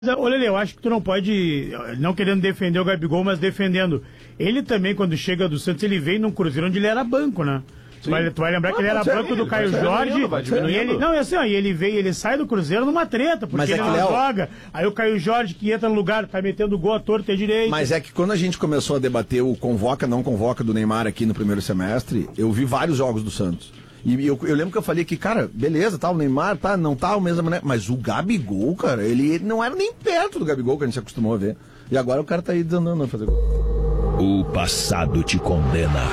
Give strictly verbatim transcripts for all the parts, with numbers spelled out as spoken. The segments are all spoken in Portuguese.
Olha, eu acho que tu não pode, não querendo defender o Gabigol, mas defendendo. Ele também, quando chega do Santos, ele veio num Cruzeiro onde ele era banco, né? Tu vai, tu vai lembrar ah, que ele era banco do Caio Jorge. E ele, não, é assim, ó, e ele veio, ele sai do Cruzeiro numa treta, porque mas ele é não Léo... joga. Aí o Caio Jorge, que entra no lugar, tá metendo gol à torta e direito. Mas é que quando a gente começou a debater o convoca, não convoca do Neymar aqui no primeiro semestre, eu vi vários jogos do Santos. E eu, eu lembro que eu falei que, cara, beleza, tá, o Neymar, tá, não tá o mesmo, né? Mas o Gabigol, cara, ele não era nem perto do Gabigol que a gente se acostumou a ver. E agora o cara tá aí desandando a fazer gol. O passado te condena.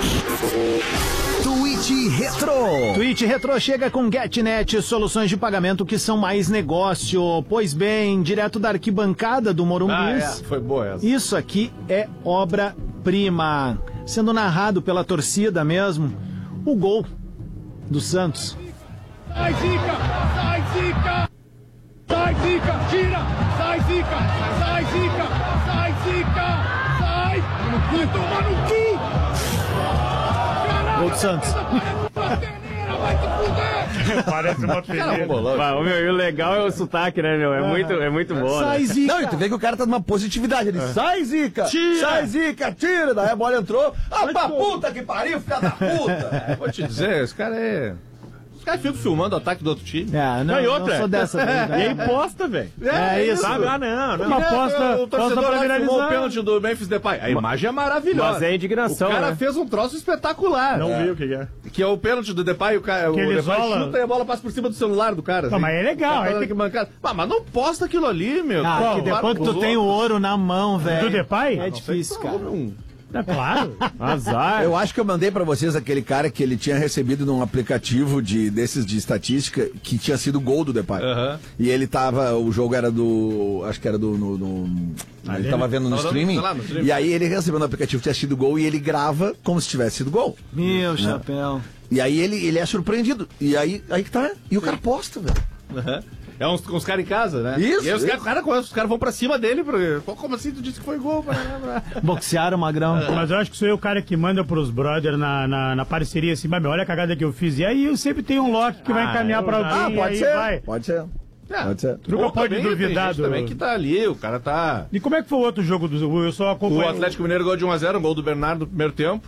Twitch Retro. Twitch Retro chega com GetNet, soluções de pagamento que são mais negócio. Pois bem, direto da arquibancada do Morumbi. Ah, é. Foi boa essa. Isso aqui é obra-prima. Sendo narrado pela torcida mesmo, o gol do Santos. Sai, Zica! Sai, Zica! Sai, Zica! Tira! Sai, Zica! Sai, Zica! Sai, Zica! Sai! Vai tomar no cu! Caralho! Gol do Santos. Vai te fuder! Parece uma peneira. O meu, e o legal é o sotaque, né, meu? É muito, é muito bom. Sai, né? Zica! Não, e tu vê que o cara tá numa positividade. Ele, é. sai, Zica! Tira! Sai, Zica! Tira! Daí a bola entrou. Ah, pra puta que pariu, filha da puta! É, vou te dizer, esse cara é... Os caras ficam filmando o ataque do outro time. É, não, não, e outra. Não sou dessa vez, né? E aí posta, velho. É, é isso. Sabe? Ah, não, não. Uma posta, o torcedor posta lá filmou o pênalti do Memphis Depay. A imagem é maravilhosa. Mas é indignação, O cara né? fez um troço espetacular. Não é. viu o que é. Que é o pênalti do Depay, o, cara, o ele Depay isola... chuta e a bola passa por cima do celular do cara. Não, assim. mas é legal. Tá Aí tem... que... ah, mas não posta aquilo ali, meu. Ah, Qual? que depois que tu tem o ouro na mão, velho. Do Depay? É difícil, cara. É claro. Azar. Eu acho que eu mandei pra vocês aquele cara que ele tinha recebido num aplicativo de, desses de estatística que tinha sido gol do Depay. Uhum. E ele tava, o jogo era do, acho que era do, no, no, ah, ele tava vendo no, tava streaming, lá, no streaming. E aí ele recebeu no aplicativo que tinha sido gol e ele grava como se tivesse sido gol. Meu né? chapéu. E aí ele, ele é surpreendido. E aí, aí que tá. E o cara posta, velho. Uhum. É uns, uns caras em casa, né? Isso. E aí os caras cara, cara vão pra cima dele. Porque, como assim? Tu disse que foi gol? Boxearam o Magrão. Mas eu acho que sou eu o cara que manda pros brothers na, na, na parceria assim, mas olha a cagada que eu fiz. E aí eu sempre tenho um Loki que vai Ah, encaminhar pra alguém. Ah, pode aí ser. vai. Pode ser. É. Pode ser. Tu nunca pode também, duvidar tem gente do... também que tá ali, o cara tá... E como é que foi o outro jogo do... Eu só acompanhei... O Atlético Mineiro ganhou de um a zero, um gol do Bernardo no primeiro tempo.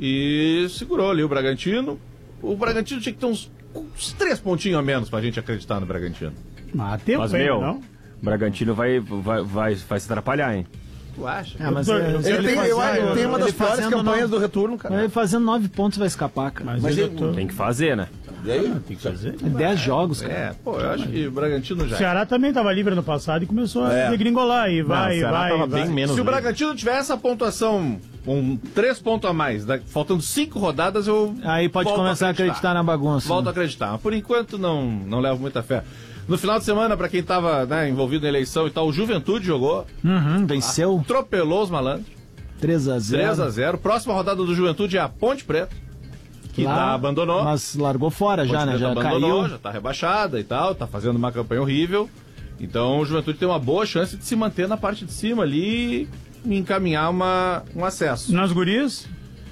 E segurou ali o Bragantino. O Bragantino tinha que ter uns, uns três pontinhos a menos pra gente acreditar no Bragantino. Ah, tempo Mas, ainda, meu, não? o Bragantino vai, vai, vai, vai se atrapalhar, hein? Tu acha? É, mas Eu tô- é, eu Ele tem, eu, fazendo- ele tem uma das ele piores fazendo campanhas nove- do retorno, cara. Ele fazendo nove pontos vai escapar, cara. Mas, Mas eu ele- tô... Tem que fazer, né? E aí? Tem que fazer. É dez jogos, cara. É, pô, eu acho que o Bragantino O já... Ceará também tava livre no passado e começou É. a degringolar. E vai, Não, o Ceará vai, tava vai. bem menos. Se o livre. Bragantino tiver essa pontuação, um três pontos a mais, da- faltando cinco rodadas, eu Aí pode volto começar a acreditar na bagunça. Volto a acreditar. Mas por enquanto não, não levo muita fé. No final de semana, pra quem tava, né, envolvido na eleição e tal, o Juventude jogou, Uhum, venceu atropelou os malandros. três a zero. três a zero. Próxima rodada do Juventude é a Ponte Preta, que Lá, tá, abandonou. Mas largou fora já, Ponte né? Preta Já abandonou, caiu. já tá rebaixada e tal, tá fazendo uma campanha horrível. Então o Juventude tem uma boa chance de se manter na parte de cima ali e encaminhar uma, um acesso. Nas gurias,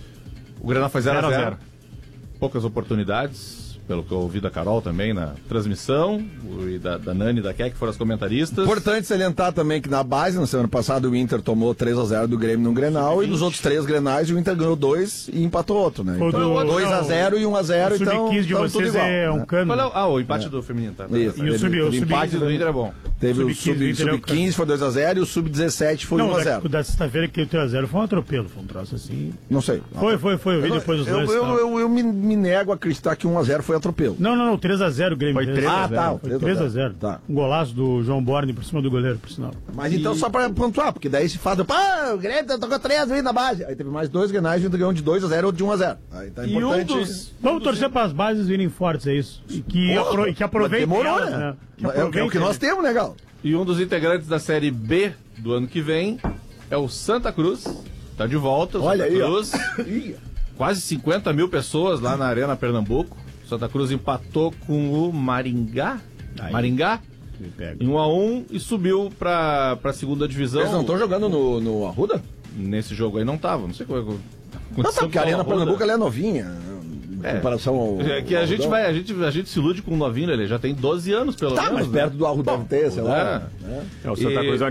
O Grenal foi zero a zero a zero. zero. Poucas oportunidades, pelo que eu ouvi da Carol também na transmissão, e da, da Nani e da Kek, que foram as comentaristas. Importante salientar também que na base, na semana passada, o Inter tomou três a zero do Grêmio no Grenal e nos outros três Grenais o Inter ganhou dois e empatou outro, né? O Então, do- dois a zero e um a zero, o sub então, quinze de então tudo vocês igual. é um né? cano. Qual é o- ah, o empate do feminino, tá? Isso, E o teve- sub- o teve sub- empate do Inter é bom. Teve o sub quinze do sub, Inter é o sub quinze foi dois a zero e o sub dezessete foi Não, um a da, zero. da sexta-feira que o três a zero foi um atropelo, foi um troço assim. Não sei. Foi, foi, foi, eu vi Eu, depois dos eu, lances. eu, tal. eu, eu me, me nego a acreditar que um a zero foi atropelo. Não, não, não, três a zero o Grêmio. Foi três a zero. Ah, tá. Foi três a zero. Tá. Um golaço do João Borne por cima do goleiro, por sinal. Mas então só pra pontuar, porque daí se fala, pá, o Grêmio tocou três aí na base. Aí teve mais dois Grenais e o Inter ganhou de dois a zero ou de um a zero. Aí tá E um importante. dos- Vamos torcer para as bases virem fortes, é isso. E que, Porra, apro e que aproveitem mas demorou, elas, né? Que É, o- é o que aproveitem. nós temos, né, Gal? E um dos integrantes da Série B do ano que vem é o Santa Cruz. Tá de volta, o Olha Santa aí, ó. Cruz. Quase cinquenta mil pessoas lá na Arena Pernambuco. O Santa Cruz empatou com o Maringá. Aí. Maringá. Me pega. Em um a um e subiu pra, pra segunda divisão. Eles não estão jogando no, no Arruda? Nesse jogo aí não tava. Não sei qual é o. Não, tá, porque a Arena Pernambuco ela é novinha. Em É. comparação ao. É que a ao gente Arrudão. vai, a gente, a gente se ilude com o novinho, ele já tem doze anos pelo Tá, menos. mas né? perto do Arruda deve ter, sei lá. É, É, o Santa E- Cruz